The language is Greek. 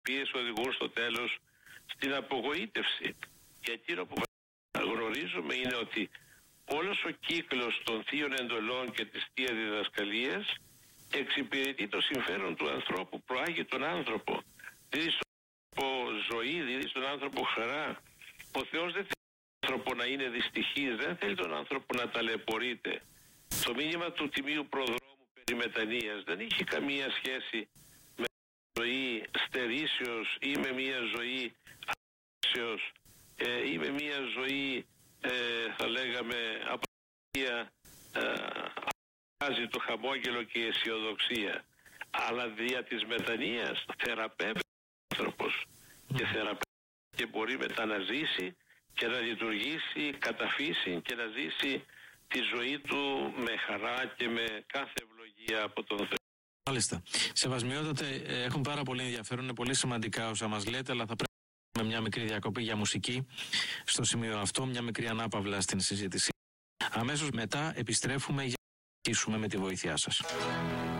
οποίες οδηγούν στο τέλος στην απογοήτευση. Και εκείνο που γνωρίζουμε είναι ότι όλος ο κύκλος των θείων εντολών και της θεία διδασκαλίας εξυπηρετεί το συμφέρον του ανθρώπου, προάγει τον άνθρωπο, δίδει στον άνθρωπο ζωή, δίδει στον άνθρωπο χαρά. Ο Θεός δεν θέλει τον άνθρωπο να είναι δυστυχής, δεν θέλει τον άνθρωπο να ταλαιπωρείται. Το μήνυμα του Τιμίου Προδρόμου περί μετανοίας δεν είχε καμία σχέση με ζωή στερήσεως ή με μια ζωή άξιος ή με μια ζωή θα λέγαμε από την οποία βγάζει το χαμόγελο και η αισιοδοξία, αλλά δια της μετανοίας θεραπεύει ο άνθρωπος και θεραπεύει και μπορεί μετά να ζήσει και να λειτουργήσει κατά φύση και να ζήσει τη ζωή του με χαρά και με κάθε ευλογία από τον Θεό. Μάλιστα. Σεβασμιότατε, έχουν πάρα πολύ ενδιαφέρον, είναι πολύ σημαντικά όσα μας λέτε, αλλά θα πρέπει με μια μικρή διακοπή για μουσική στο σημείο αυτό, μια μικρή ανάπαυλα στην συζήτηση. Αμέσως μετά επιστρέφουμε για να αρχίσουμε με τη βοήθειά σας.